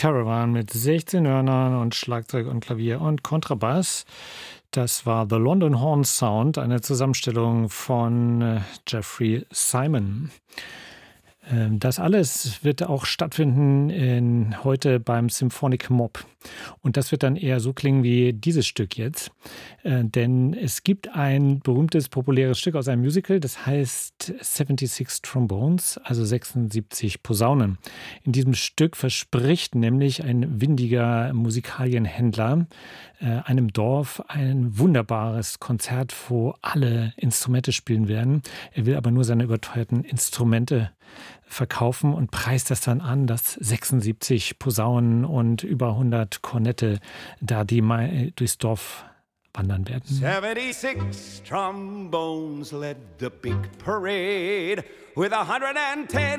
Caravan mit 16 Hörnern und Schlagzeug und Klavier und Kontrabass. Das war The London Horn Sound, eine Zusammenstellung von Jeffrey Simon. Das alles wird auch stattfinden heute beim Symphonic Mob. Und das wird dann eher so klingen wie dieses Stück jetzt. Denn es gibt ein berühmtes, populäres Stück aus einem Musical, das heißt 76 Trombones, also 76 Posaunen. In diesem Stück verspricht nämlich ein windiger Musikalienhändler einem Dorf ein wunderbares Konzert, wo alle Instrumente spielen werden. Er will aber nur seine überteuerten Instrumente verkaufen und preist das dann an, dass 76 Posaunen und über 100 Kornette da durchs Dorf wandern werden. 76 trombones led the big parade with 110